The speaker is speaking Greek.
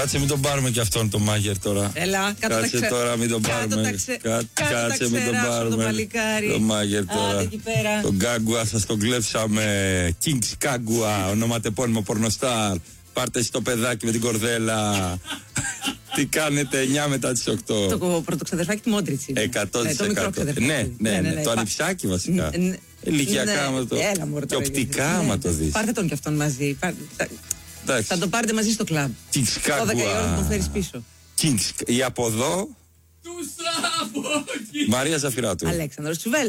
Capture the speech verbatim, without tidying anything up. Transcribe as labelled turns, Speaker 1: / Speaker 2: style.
Speaker 1: Κάτσε, μην τον πάρουμε κι αυτόν τον μάγερ τώρα.
Speaker 2: Έλα, κάτω
Speaker 1: κάτσε
Speaker 2: τα ξε...
Speaker 1: τώρα, μην τον πάρουμε.
Speaker 2: Κάτω ξε...
Speaker 1: Κά...
Speaker 2: κάτω
Speaker 1: Κάτσε, μην τον πάρουμε.
Speaker 2: Το,
Speaker 1: το μάγερ τώρα.
Speaker 2: Άντε, εκεί πέρα.
Speaker 1: Τον Κάγκουα, σας τον κλέψαμε. Kings Κάγκουα, ονοματεπώνυμο πορνοστάρ. Πάρτε στο παιδάκι με την κορδέλα. Τι κάνετε εννιά μετά τις οκτώ.
Speaker 2: Το πρωτοξαδερφάκι του Μόντριτς είναι.
Speaker 1: εκατό τοις εκατό.
Speaker 2: Ε, το μικρό ξαδερφάκι.
Speaker 1: Ναι, ναι, ναι, ναι, ναι. Το ανιψάκι βασικά. Ηλικιακά άμα το.
Speaker 2: Έλα, μωρέ,
Speaker 1: και οπτικά άμα το δεις.
Speaker 2: Πάρτε τον κι αυτόν μαζί. Θα τον πάρετε μαζί στο κλαμπ.
Speaker 1: Kings Κάγκουα.
Speaker 2: δώδεκα η ώρα θα τον φέρεις πίσω.
Speaker 1: Kings. Η από εδώ. Μαρία Ζαφυράτου.
Speaker 2: Αλέξανδρος Τσουβέλλας.